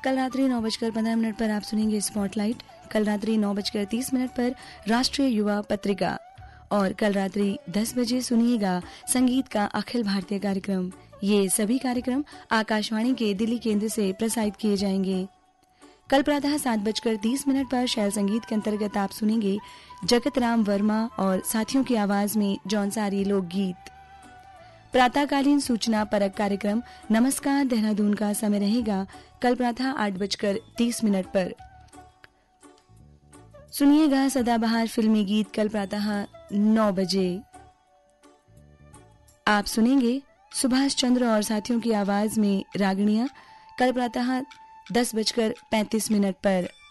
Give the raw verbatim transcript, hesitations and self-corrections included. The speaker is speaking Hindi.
कल रात्रि नौ बजकर पंद्रह मिनट पर आप सुनेंगे स्पॉटलाइट। कल रात्रि नौ बजकर तीस मिनट पर राष्ट्रीय युवा पत्रिका और कल रात्रि दस बजे सुनिएगा संगीत का अखिल भारतीय कार्यक्रम। ये सभी कार्यक्रम आकाशवाणी के दिल्ली केंद्र से प्रसारित किए जाएंगे। कल प्रातः सात बजकर तीस मिनट पर शैल संगीत के अंतर्गत आप सुनेंगे जगत राम वर्मा और साथियों की आवाज में जौनसारी लोकगीत। प्रातःकालीन सूचना परक कार्यक्रम नमस्कार देहरादून का समय रहेगा कल प्रातः आठ बजकर तीस मिनट पर। सुनिएगा सदाबहार फिल्मी गीत कल प्रातः नौ बजे। आप सुनेंगे सुभाष चंद्र और साथियों की आवाज में रागणियां कल प्रातः दस बजकर पैंतीस मिनट पर।